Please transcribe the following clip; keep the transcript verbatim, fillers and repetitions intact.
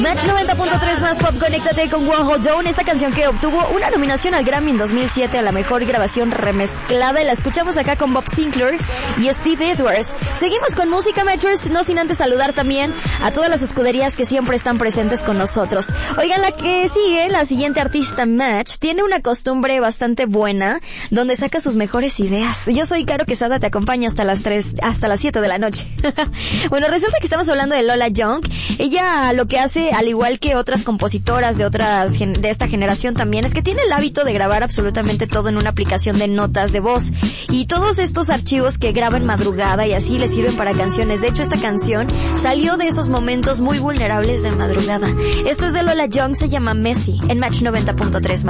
Match noventa punto tres más pop, conéctate con One Hold Down, esta canción que obtuvo una nominación al Grammy en dos mil siete a la mejor grabación remezclada, y la escuchamos acá con Bob Sinclair y Steve Edwards. Seguimos con música, Matchers, no sin antes saludar también a todas las escuderías que siempre están presentes con nosotros. Oigan, la que sigue, la siguiente artista, Match, tiene una costumbre bastante buena, donde saca sus mejores ideas. Yo soy Caro Quesada, te acompaño hasta las tres, hasta las siete de la noche. Bueno, resulta que estamos hablando de Lola Young. Ella lo que hace, al igual que otras compositoras de otras de esta generación también, es que tiene el hábito de grabar absolutamente todo en una aplicación de notas de voz, y todos estos archivos que graba en madrugada y así le sirven para canciones. De hecho, esta canción salió de esos momentos muy vulnerables de madrugada. Esto es de Lola Young, se llama Messi, en Match noventa punto tres.